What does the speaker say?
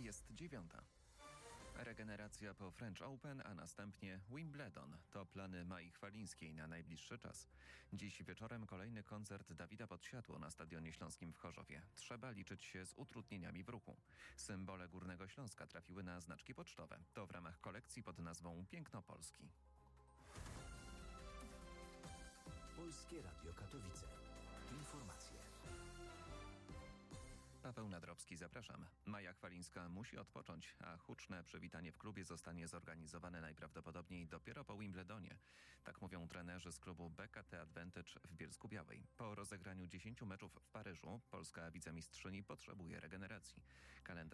Jest 9. Regeneracja po French Open, a następnie Wimbledon. To plany Mai Chwalińskiej na najbliższy czas. Dziś wieczorem kolejny koncert Dawida Podsiadło na Stadionie Śląskim w Chorzowie. Trzeba liczyć się z utrudnieniami w ruchu. Symbole Górnego Śląska trafiły na znaczki pocztowe. To w ramach kolekcji pod nazwą Piękno Polski. Polskie Radio Katowice. Informacje. Paweł Nadrowski, zapraszam. Maja Chwalińska musi odpocząć, a huczne przywitanie w klubie zostanie zorganizowane najprawdopodobniej dopiero po Wimbledonie. Tak mówią trenerzy z klubu BKT Advantage w Bielsku-Białej. Po rozegraniu 10 meczów w Paryżu polska wicemistrzyni potrzebuje regeneracji. Kalendarz